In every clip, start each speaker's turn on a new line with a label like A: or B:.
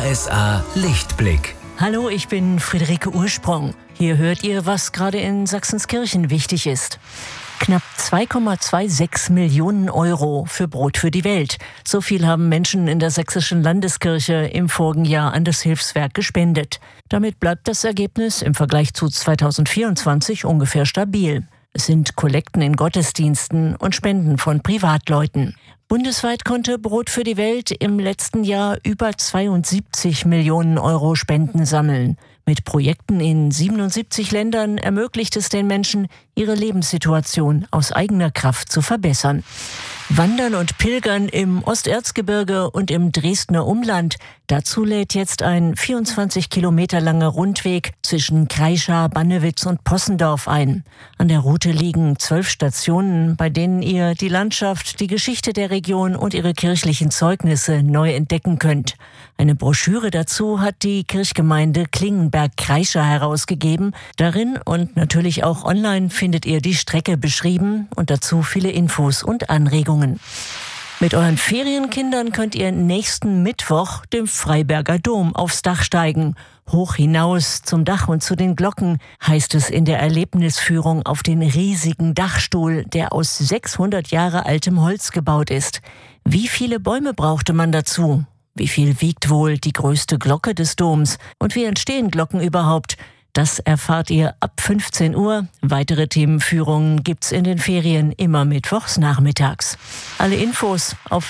A: RSA Lichtblick.
B: Hallo, ich bin Friederike Ursprung. Hier hört ihr, was gerade in Sachsenskirchen wichtig ist. Knapp 2,26 Millionen Euro für Brot für die Welt. So viel haben Menschen in der sächsischen Landeskirche im vorigen Jahr an das Hilfswerk gespendet. Damit bleibt das Ergebnis im Vergleich zu 2024 ungefähr stabil. Es sind Kollekten in Gottesdiensten und Spenden von Privatleuten. Bundesweit konnte Brot für die Welt im letzten Jahr über 72 Millionen Euro Spenden sammeln. Mit Projekten in 77 Ländern ermöglicht es den Menschen, ihre Lebenssituation aus eigener Kraft zu verbessern. Wandern und Pilgern im Osterzgebirge und im Dresdner Umland. Dazu lädt jetzt ein 24 Kilometer langer Rundweg zwischen Kreischa, Bannewitz und Possendorf ein. An der Route liegen 12 Stationen, bei denen ihr die Landschaft, die Geschichte der Region und ihre kirchlichen Zeugnisse neu entdecken könnt. Eine Broschüre dazu hat die Kirchgemeinde Klingenberg-Kreischa herausgegeben. Darin und natürlich auch online findet ihr die Strecke beschrieben und dazu viele Infos und Anregungen. Mit euren Ferienkindern könnt ihr nächsten Mittwoch dem Freiberger Dom aufs Dach steigen. Hoch hinaus zum Dach und zu den Glocken, heißt es in der Erlebnisführung auf den riesigen Dachstuhl, der aus 600 Jahre altem Holz gebaut ist. Wie viele Bäume brauchte man dazu? Wie viel wiegt wohl die größte Glocke des Doms? Und wie entstehen Glocken überhaupt? Das erfahrt ihr ab 15 Uhr. Weitere Themenführungen gibt's in den Ferien immer mittwochs nachmittags. Alle Infos auf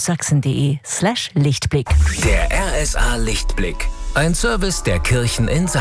B: rsa-sachsen.de/Lichtblick.
A: Der RSA Lichtblick. Ein Service der Kirchen in Sachsen.